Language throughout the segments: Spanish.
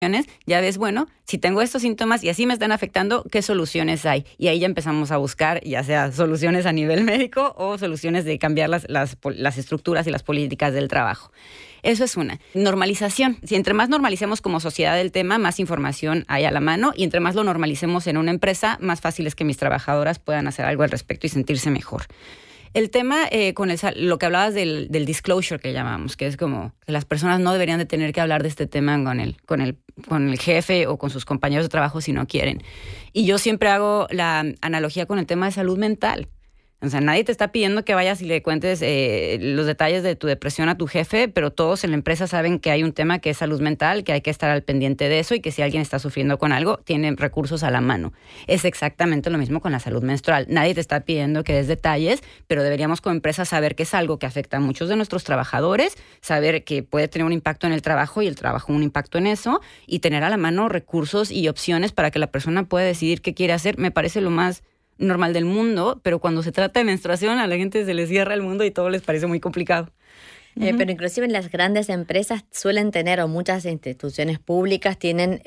ya ves, bueno, si tengo estos síntomas y así me están afectando, ¿qué soluciones hay? Y ahí ya empezamos a buscar, ya sea soluciones a nivel médico o soluciones de cambiar las estructuras y las políticas del trabajo. Eso es una. Normalización. Si entre más normalicemos como sociedad el tema, más información hay a la mano, y entre más lo normalicemos en una empresa, más fácil es que mis trabajadoras puedan hacer algo al respecto y sentirse mejor. El tema con lo que hablabas del disclosure que llamamos, que es como que las personas no deberían de tener que hablar de este tema con el jefe o con sus compañeros de trabajo si no quieren. Y yo siempre hago la analogía con el tema de salud mental. O sea, nadie te está pidiendo que vayas y le cuentes los detalles de tu depresión a tu jefe, pero todos en la empresa saben que hay un tema que es salud mental, que hay que estar al pendiente de eso y que si alguien está sufriendo con algo, tienen recursos a la mano. Es exactamente lo mismo con la salud menstrual. Nadie te está pidiendo que des detalles, pero deberíamos como empresa saber que es algo que afecta a muchos de nuestros trabajadores, saber que puede tener un impacto en el trabajo y el trabajo un impacto en eso, y tener a la mano recursos y opciones para que la persona pueda decidir qué quiere hacer. Me parece lo más normal del mundo, pero cuando se trata de menstruación a la gente se les cierra el mundo y todo les parece muy complicado. Pero inclusive en las grandes empresas suelen tener, o muchas instituciones públicas tienen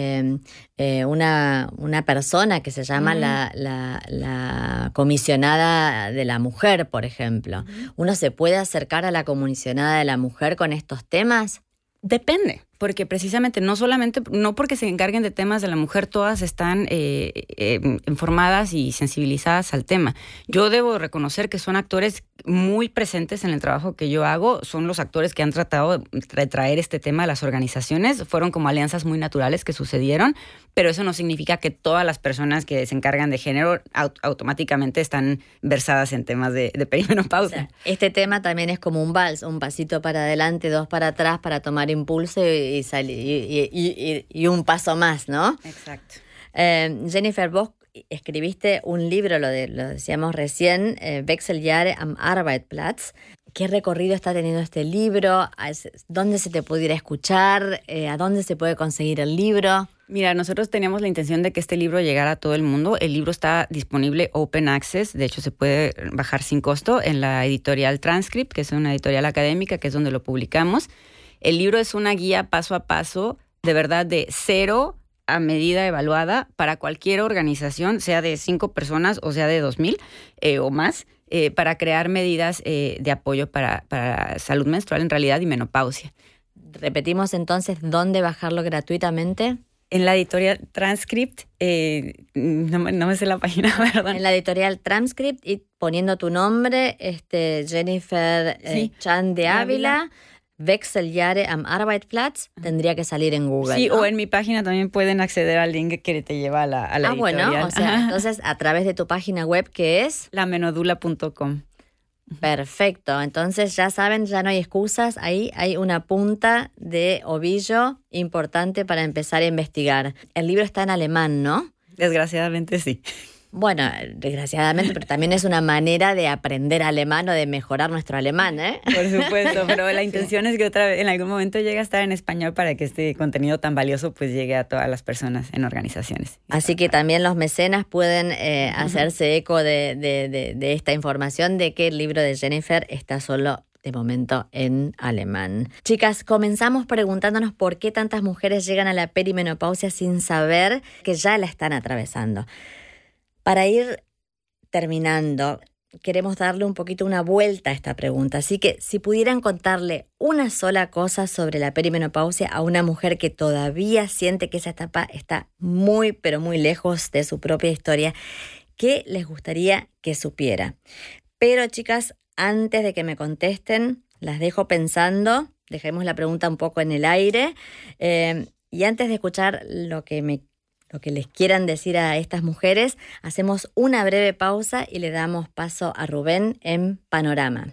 una persona que se llama la comisionada de la mujer, por ejemplo. ¿Uno se puede acercar a la comisionada de la mujer con estos temas? Depende, porque precisamente no porque se encarguen de temas de la mujer, todas están informadas y sensibilizadas al tema. Yo debo reconocer que son actores muy presentes en el trabajo que yo hago, son los actores que han tratado de traer este tema a las organizaciones, fueron como alianzas muy naturales que sucedieron, pero eso no significa que todas las personas que se encargan de género automáticamente están versadas en temas de perimenopausia. O sea, este tema también es como un vals, un pasito para adelante, dos para atrás para tomar impulso y un paso más, ¿no? Exacto. Jennifer, vos escribiste un libro, lo decíamos recién, Wechseljahre am Arbeitsplatz. ¿Qué recorrido está teniendo este libro? ¿Dónde se te puede ir a escuchar? ¿A dónde se puede conseguir el libro? Mira, nosotros teníamos la intención de que este libro llegara a todo el mundo. El libro está disponible Open Access, de hecho se puede bajar sin costo en la editorial Transcript, que es una editorial académica, que es donde lo publicamos. El libro es una guía paso a paso, de verdad, de 0 a medida evaluada para cualquier organización, sea de 5 personas o sea de 2,000 o más, para crear medidas de apoyo para salud menstrual en realidad y menopausia. Repetimos entonces, ¿dónde bajarlo gratuitamente? En la editorial Transcript, no me sé la página, perdón. En la editorial Transcript, y poniendo tu nombre, Jennifer Chan de Ávila, Wechseljahre am Arbeitsplatz, tendría que salir en Google. Sí, ¿no? o en mi página también pueden acceder al link que te lleva a la editorial. Bueno, o sea, entonces a través de tu página web, que es lamenodula.com. Perfecto, entonces ya saben, ya no hay excusas, ahí hay una punta de ovillo importante para empezar a investigar. El libro está en alemán, ¿no? Desgraciadamente sí. Bueno, desgraciadamente, pero también es una manera de aprender alemán o de mejorar nuestro alemán, ¿eh? Por supuesto, pero la intención es que otra vez, en algún momento llegue a estar en español para que este contenido tan valioso pues llegue a todas las personas en organizaciones. Así que también los mecenas pueden hacerse eco de esta información de que el libro de Jennifer está solo de momento en alemán. Chicas, comenzamos preguntándonos por qué tantas mujeres llegan a la perimenopausia sin saber que ya la están atravesando. Para ir terminando, queremos darle un poquito una vuelta a esta pregunta. Así que si pudieran contarle una sola cosa sobre la perimenopausia a una mujer que todavía siente que esa etapa está muy, pero muy lejos de su propia historia, ¿qué les gustaría que supiera? Pero, chicas, antes de que me contesten, las dejo pensando, dejemos la pregunta un poco en el aire, y antes de escuchar lo que les quieran decir a estas mujeres, hacemos una breve pausa y le damos paso a Rubén en Panorama.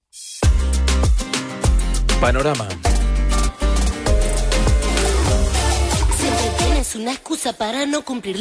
Panorama. Siempre tienes una excusa para no cumplir